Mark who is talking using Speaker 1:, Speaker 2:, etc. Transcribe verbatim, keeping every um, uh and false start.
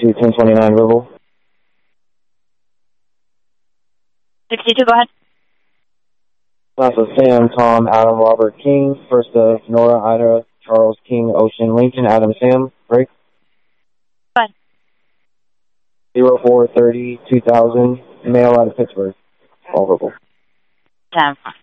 Speaker 1: sixty-two, ten twenty-nine, verbal.
Speaker 2: sixty-two, go ahead.
Speaker 1: Class of Sam, Tom, Adam, Robert, King. First of Nora, Ida, Charles, King, Ocean, Lincoln, Adam, Sam. Break.
Speaker 2: Go ahead.
Speaker 1: zero four thirty, two thousand, male out of Pittsburgh. All verbal.
Speaker 2: ten.